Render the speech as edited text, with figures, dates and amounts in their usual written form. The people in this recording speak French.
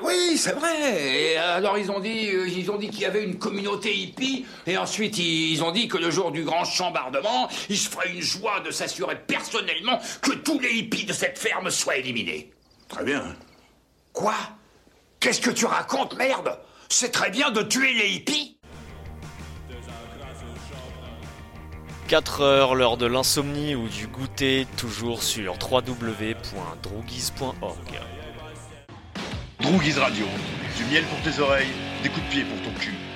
Oui, c'est vrai. Et alors ils ont dit qu'il y avait une communauté hippie, et ensuite ils ont dit que le jour du grand chambardement, il se ferait une joie de s'assurer personnellement que tous les hippies de cette ferme soient éliminés. Très bien. Quoi? Qu'est-ce que tu racontes, merde? C'est très bien de tuer les hippies? 4 heures, l'heure de l'insomnie ou du goûter, toujours sur www.droogies.org. Droogies Radio, du miel pour tes oreilles, des coups de pied pour ton cul.